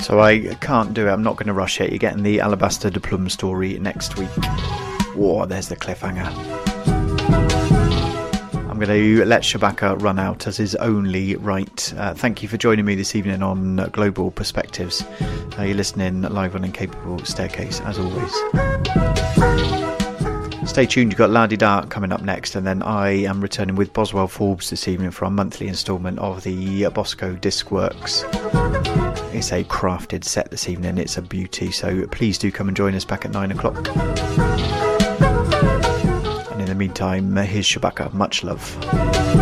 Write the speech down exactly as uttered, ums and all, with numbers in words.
So I can't do it. I'm not going to rush it. You're getting the Alabaster de Plum story next week. Whoa, there's the cliffhanger. I'm going to let Shabaka run out as is only right. Uh, thank you for joining me this evening on Global Perspectives. Uh, you're listening live on Incapable Staircase, as always. Stay tuned, you've got La Di Da coming up next, and then I am returning with Boswell Forbes this evening for our monthly instalment of the Bosco Disc Works. It's a crafted set this evening, it's a beauty, so please do come and join us back at nine o'clock. And in the meantime, here's Shabaka, much love.